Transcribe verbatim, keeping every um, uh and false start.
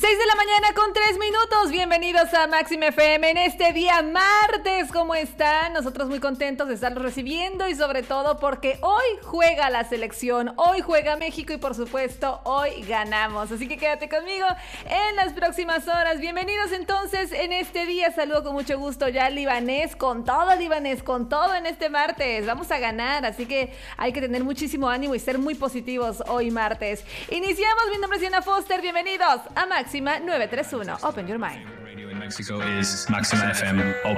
seis de la mañana con tres minutos. Bienvenidos a Máxima F M en este día martes. ¿Cómo están? Nosotros muy contentos de estarlos recibiendo y sobre todo porque hoy juega la selección, hoy juega México y por supuesto hoy ganamos. Así que quédate conmigo en las próximas horas. Bienvenidos entonces en este día. Saludo con mucho gusto ya al libanés, con todo libanés, con todo en este martes. Vamos a ganar, así que hay que tener muchísimo ánimo y ser muy positivos hoy martes. Iniciamos. Mi nombre es Diana Foster. Bienvenidos a Máxima nueve tres uno. Open your mind. Radio in Mexico is Maxima F M.